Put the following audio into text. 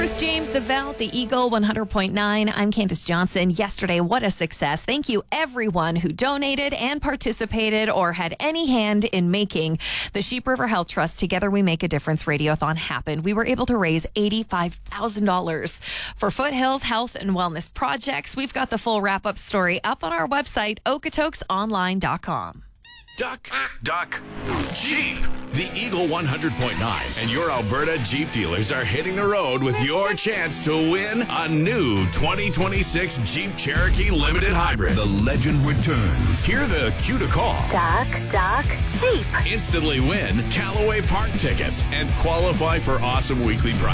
Chris James, the Velt, the Eagle 100.9. I'm Candace Johnson. Yesterday, what a success. Thank you, everyone who donated and participated or had any hand in making the Sheep River Health Trust Together We Make a Difference Radiothon happen. We were able to raise $85,000 for Foothills Health and Wellness projects. We've got the full wrap-up story up on our website, okatokesonline.com. Duck, Jeep. The Eagle 100.9 and your Alberta Jeep dealers are hitting the road with your chance to win a new 2026 Jeep Cherokee Limited Hybrid. The legend returns. Hear the cue to call. Duck, Jeep. Instantly win Callaway Park tickets and qualify for awesome weekly prizes.